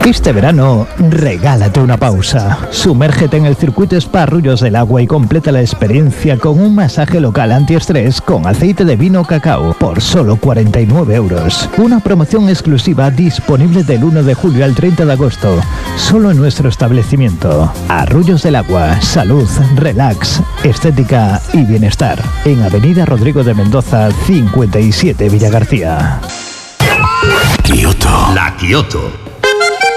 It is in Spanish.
Este verano, regálate una pausa. Sumérgete en el circuito Spa Arroyos del Agua y completa la experiencia con un masaje local antiestrés con aceite de vino cacao por solo 49 euros. Una promoción exclusiva disponible del 1 de julio al 30 de agosto. Solo en nuestro establecimiento. Arroyos del Agua. Salud, relax, estética y bienestar. En Avenida Rodrigo de Mendoza, 57 Villagarcía. Kioto. La Kioto.